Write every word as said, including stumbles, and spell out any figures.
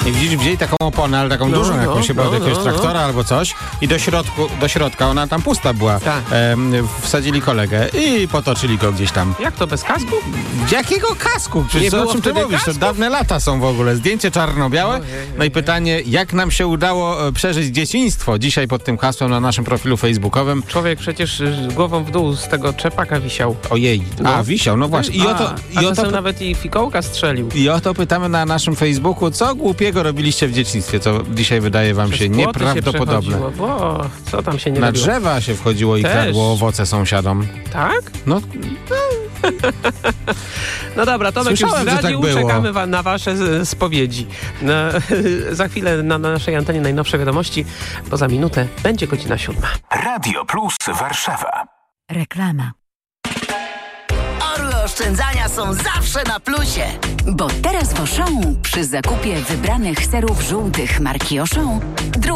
I widzisz, wzięli taką oponę, ale taką No, dużą, no, jakąś chyba no, od jakiegoś no, traktora albo coś i do, środku, do środka, ona tam pusta była, Tak. em, wsadzili kolegę i potoczyli go gdzieś tam. Jak to, bez kasku? Jakiego kasku? Przecież Nie co, o było czym ty wtedy mówisz? To kasku? dawne lata są w ogóle. Zdjęcie czarno-białe. Ojej, No i pytanie, jak nam się udało e, przeżyć dzieciństwo? Dzisiaj pod tym hasłem na naszym profilu facebookowym. Człowiek przecież y, głową w dół z tego czepaka wisiał. Ojej. No. A, wisiał, no właśnie. I A, o to, a i o to, czasem nawet i fikołka strzelił. I o to pytamy na naszym Facebooku, co głupiego robiliście w dzieciństwie, co dzisiaj wydaje wam się Przez płoty nieprawdopodobne. Się bo co tam się nie Na robiło? drzewa się wchodziło i Też. kradło owoce sąsiadom. Tak? No, No dobra, Tomek Słyszałem, już że zdradził, tak było. czekamy wa- na wasze z- spowiedzi. No, za chwilę na, na naszej antenie najnowsze wiadomości, bo za minutę będzie godzina siódma. Radio Plus Warszawa. Reklama. Orły oszczędzania są zawsze na plusie. Bo teraz w Auchan przy zakupie wybranych serów żółtych marki Auchan